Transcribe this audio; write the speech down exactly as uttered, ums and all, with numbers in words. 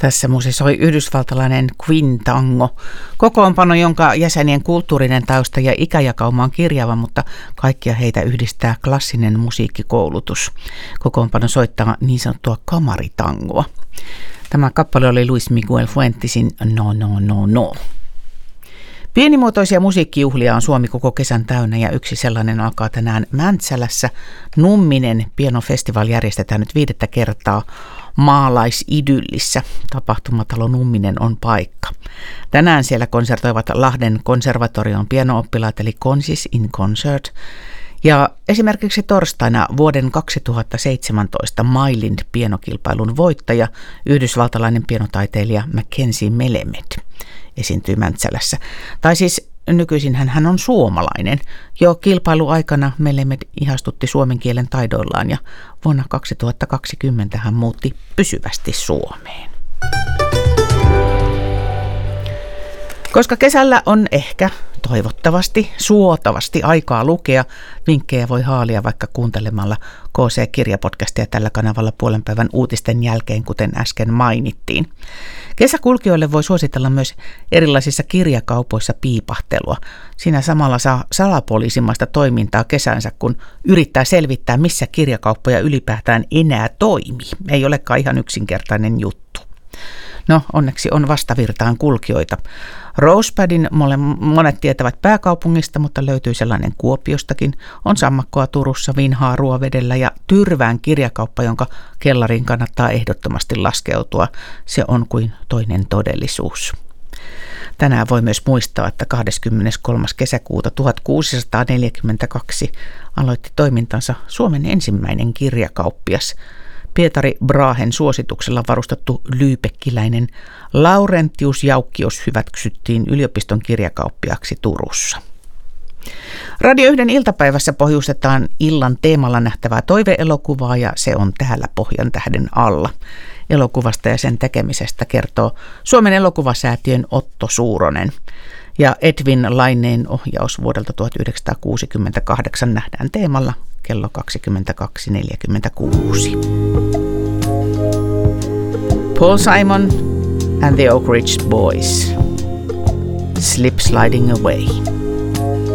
Tässä musisoi yhdysvaltalainen Queen-tango, kokoonpano, jonka jäsenien kulttuurinen tausta ja ikäjakauma on kirjava, mutta kaikkia heitä yhdistää klassinen musiikkikoulutus. Kokoonpano soittaa niin sanottua kamaritangoa. Tämä kappale oli Luis Miguel Fuentesin No, no, no, no. Pienimuotoisia musiikkijuhlia on Suomi koko kesän täynnä ja yksi sellainen alkaa tänään Mäntsälässä. Numminen pianofestival järjestetään nyt viidettä kertaa maalaisidyllissä. Tapahtumatalo Numminen on paikka. Tänään siellä konsertoivat Lahden konservatorion piano-oppilaat eli Consis in Concert. Ja esimerkiksi torstaina vuoden kaksituhattaseitsemäntoista Mailand pianokilpailun voittaja, yhdysvaltalainen pianotaiteilija Mackenzie Melamed esiintyy Mäntsälässä. Tai siis nykyisin hän on suomalainen. Jo kilpailuaikana Melamed ihastutti suomen kielen taidoillaan ja vuonna kaksituhattakaksikymmentä hän muutti pysyvästi Suomeen. Koska kesällä on ehkä, toivottavasti, suotavasti aikaa lukea, vinkkejä voi haalia vaikka kuuntelemalla K C-kirjapodcastia tällä kanavalla puolen päivän uutisten jälkeen, kuten äsken mainittiin. Kesäkulkijoille voi suositella myös erilaisissa kirjakaupoissa piipahtelua. Siinä samalla saa salapoliisimaista toimintaa kesänsä, kun yrittää selvittää, missä kirjakauppoja ylipäätään enää toimii. Ei olekaan ihan yksinkertainen juttu. No, onneksi on vastavirtaan kulkijoita. Rosepadin monet tietävät pääkaupungista, mutta löytyy sellainen Kuopiostakin. On sammakkoa Turussa, vinhaa Ruovedellä ja Tyrvään kirjakauppa, jonka kellariin kannattaa ehdottomasti laskeutua. Se on kuin toinen todellisuus. Tänään voi myös muistaa, että kahdeskymmeneskolmas kesäkuuta tuhatkuusisataaneljäkymmentäkaksi aloitti toimintansa Suomen ensimmäinen kirjakauppias. Pietari Brahen suosituksella varustettu lyypekkiläinen Laurentius Jaukkios hyväksyttiin yliopiston kirjakauppiaksi Turussa. Radio yhden iltapäivässä pohjustetaan illan teemalla nähtävää toiveelokuvaa ja se on täällä Pohjan tähden alla. Elokuvasta ja sen tekemisestä kertoo Suomen elokuvasäätiön Otto Suuronen. Ja Edwin Laineen ohjaus vuodelta tuhatyhdeksänsataakuusikymmentäkahdeksan nähdään teemalla kello kaksikymmentäkaksi neljäkymmentäkuusi. Paul Simon and the Oak Ridge Boys. Slip Sliding Away.